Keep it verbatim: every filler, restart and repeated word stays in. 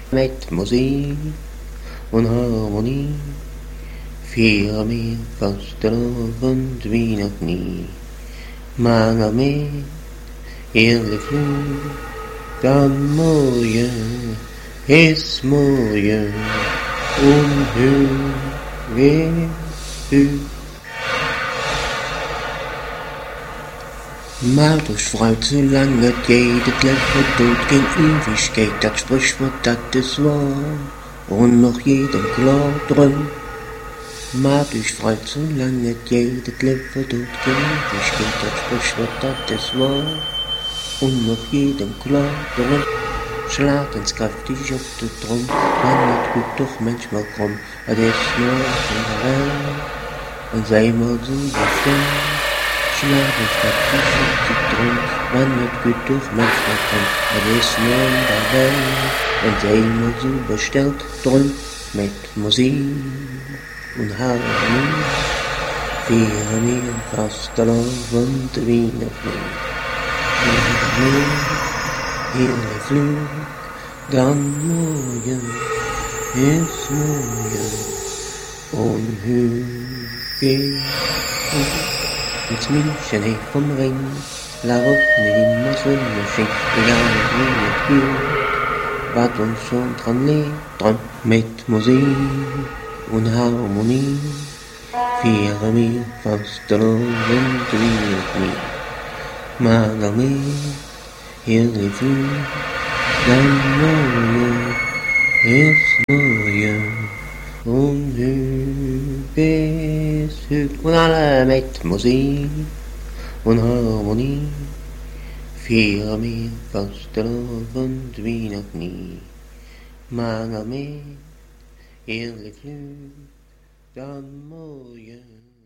Met muziek en harmonie vieren wir vastelavond wie nog nie. Maar met heerlijk vloed, dan mooie is mooie, onheugelijk. Maar dus fruit, zolang het geht, het leven doet geen Ewigkeit, dat Sprichwort, dat is wahr, und noch jedem klar drum. Maar dus fruit, zolang het geht, het leven doet geen Ewigkeit, dat Sprichwort, dat is wahr, und noch jedem klar drum. Schlag eens krachtig op de trom, man het goed toch manchmal krom, het is morgen wel, en zij maar zo bestemd. Schlag eens krachtig op de trom, man het goed toch manchmal krom, het is morgen wel, en zij maar zo besteld drum, met muziek en harmonie, vieren wir vastelavond wie nog nie. Heerlijk vloed, dan mooie is mooie, onheugelijk. Met München heeft vom Ring, waarop nu immer Sonnenschein, egal wie het gilt, wat ons schon dran lebt, dran met muziek en harmonie, vieren wir vastelavond wie nog nie. Maar daarmee heerlijk vloed, dan mooie is mooie, onheugelijk is het. En alle met muziek en harmonie, vieren wir vastelavond wie nog nie. Maar daarmee heerlijk vloed, dan mooie.